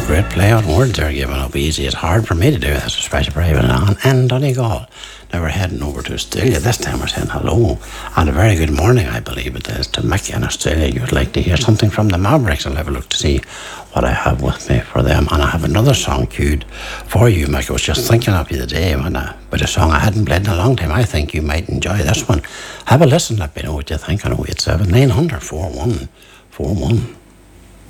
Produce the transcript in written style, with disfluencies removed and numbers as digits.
Great play on words there, giving up easy. It's hard for me to do this, especially for Evan and Donegal. Now we're heading over to Australia. This time we're saying hello and a very good morning, I believe it is, to Mickey in Australia. You'd like to hear something from the Mavericks. I'll have a look to see what I have with me for them. And I have another song queued for you, Mickey. I was just thinking of you today about a song I hadn't played in a long time. I think you might enjoy this one. Have a listen, let me know what you think on 087 900 4141.